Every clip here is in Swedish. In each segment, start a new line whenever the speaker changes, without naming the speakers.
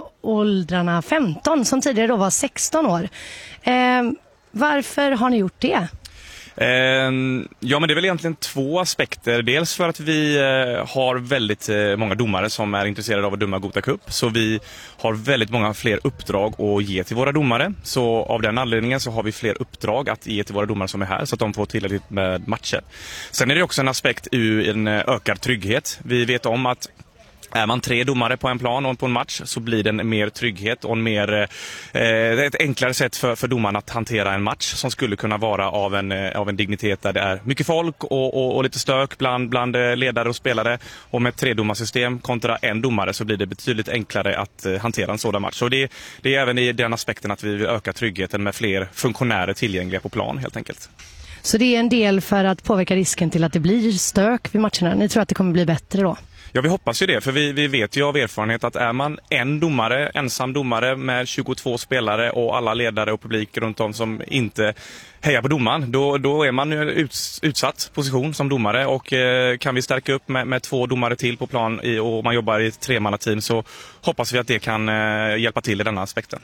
åldrarna 15 som tidigare då var 16 år. Varför har ni gjort det?
Ja, men det är väl egentligen två aspekter. Dels för att vi har väldigt många domare som är intresserade av att döma Gota Cup. Så vi har väldigt många fler uppdrag att ge till våra domare. Så av den anledningen så har vi fler uppdrag att ge till våra domare som är här så att de får tillräckligt med matcher. Sen är det också en aspekt ur en ökad trygghet. Vi vet om att är man 3 domare på en plan och på en match så blir det en mer trygghet och ett enklare sätt för domarna att hantera en match som skulle kunna vara av en dignitet där det är mycket folk och lite stök bland ledare och spelare. Och med ett 3-domarsystem kontra en domare så blir det betydligt enklare att hantera en sådan match. Så det är även i den aspekten att vi vill öka tryggheten med fler funktionärer tillgängliga på plan helt enkelt. Så det är en del för att påverka risken till att det blir stök vid matcherna. Ni tror att det kommer bli bättre då? Ja, vi hoppas ju det, för vi vet ju av erfarenhet att är man ensam domare med 22 spelare och alla ledare och publik runt om som inte hejar på domaren, då är man ju utsatt position som domare och kan vi stärka upp med 2 domare till på plan och man jobbar i ett 3-mannateam så hoppas vi att det kan hjälpa till i denna aspekten.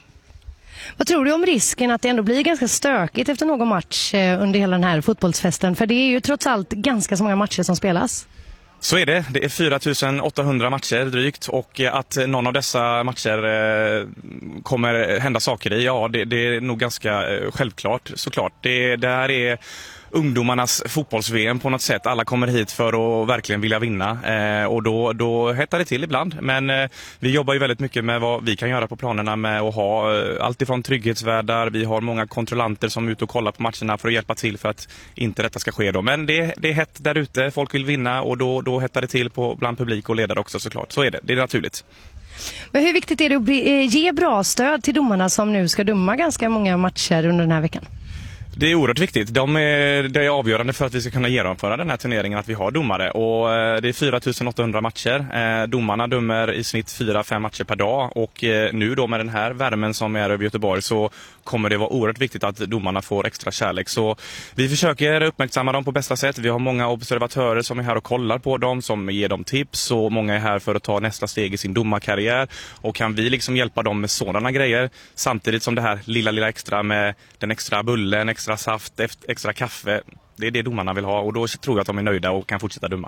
Vad tror du om risken att det ändå blir ganska stökigt efter någon match under hela den här fotbollsfesten? För det är ju trots allt ganska så många matcher som spelas. Så är det. Det är 4800 matcher drygt och att någon av dessa matcher kommer hända saker i, ja det är nog ganska självklart såklart. Det här är ungdomarnas fotbolls-VM på något sätt. Alla kommer hit för att verkligen vilja vinna och då hettar det till ibland. Men vi jobbar ju väldigt mycket med vad vi kan göra på planerna med att ha allt ifrån trygghetsvärdar. Vi har många kontrollanter som är ute och kollar på matcherna för att hjälpa till för att inte detta ska ske då. Men det är hett där ute, folk vill vinna och då hettar det till bland publik och ledare också såklart. Så är det är naturligt. Men hur viktigt är det att ge bra stöd till domarna som nu ska döma ganska många matcher under den här veckan? Det är oerhört viktigt. Det är avgörande för att vi ska kunna genomföra den här turneringen att vi har domare. Och det är 4800 matcher. Domarna dömer i snitt 4-5 matcher per dag. Och nu då med den här värmen som är över Göteborg så kommer det vara oerhört viktigt att domarna får extra kärlek. Så vi försöker uppmärksamma dem på bästa sätt. Vi har många observatörer som är här och kollar på dem, som ger dem tips. Och många är här för att ta nästa steg i sin domarkarriär. Och kan vi liksom hjälpa dem med sådana grejer samtidigt som det här lilla extra med den extra bullen, extra saft, extra kaffe. Det är det domarna vill ha och då tror jag att de är nöjda och kan fortsätta döma.